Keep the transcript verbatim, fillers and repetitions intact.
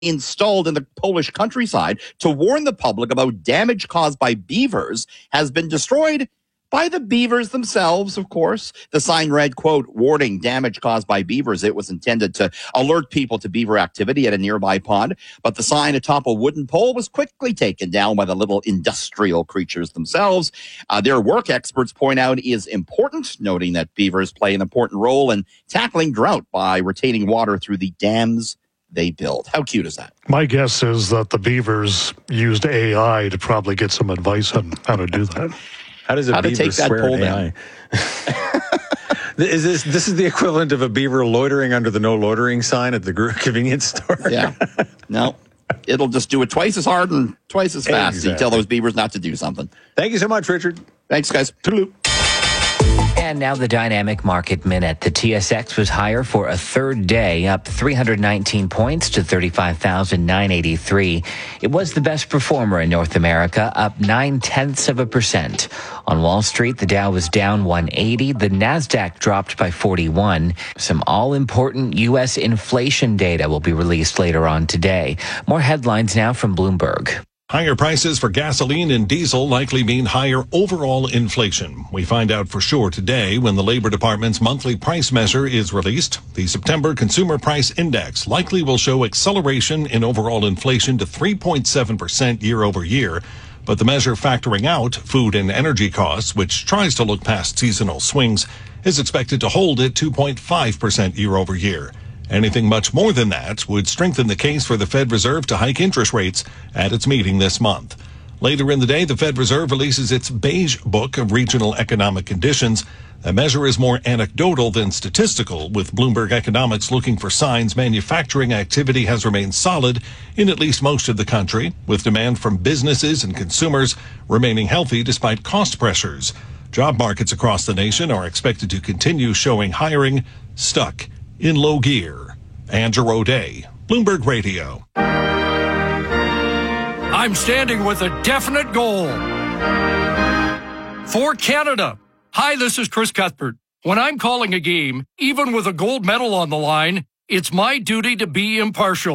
installed in the Polish countryside to warn the public about damage caused by beavers has been destroyed by the beavers themselves, of course. The sign read, quote, warning, damage caused by beavers. It was intended to alert people to beaver activity at a nearby pond, but the sign atop a wooden pole was quickly taken down by the little industrial creatures themselves. Uh, their work, experts point out, is important, noting that beavers play an important role in tackling drought by retaining water through the dams they build. How cute is that? My guess is that the beavers used A I to probably get some advice on how to do that. How does a How beaver to take that swear pole at down? A I? Is this this is the equivalent of a beaver loitering under the no loitering sign at the convenience store? Yeah. No. It'll just do it twice as hard and twice as fast. Exactly. You tell those beavers not to do something. Thank you so much, Richard. Thanks, guys. Toodaloo. And now the dynamic market minute. The T S X was higher for a third day, up three hundred nineteen points to thirty-five thousand nine hundred eighty-three. It was the best performer in North America, up nine tenths of a percent. On Wall Street, the Dow was down one hundred eighty. The Nasdaq dropped by forty-one. Some all-important U S inflation data will be released later on today. More headlines now from Bloomberg. Higher prices for gasoline and diesel likely mean higher overall inflation. We find out for sure today when the Labor Department's monthly price measure is released. The September Consumer Price Index likely will show acceleration in overall inflation to three point seven percent year over year. But the measure factoring out food and energy costs, which tries to look past seasonal swings, is expected to hold at two point five percent year over year. Anything much more than that would strengthen the case for the Fed Reserve to hike interest rates at its meeting this month. Later in the day, the Fed Reserve releases its Beige Book of Regional Economic Conditions. The measure is more anecdotal than statistical, with Bloomberg Economics looking for signs manufacturing activity has remained solid in at least most of the country, with demand from businesses and consumers remaining healthy despite cost pressures. Job markets across the nation are expected to continue showing hiring stuck in low gear. Andrew O'Day, Bloomberg Radio. I'm standing with a definite goal. For Canada. Hi, this is Chris Cuthbert. When I'm calling a game, even with a gold medal on the line, it's my duty to be impartial.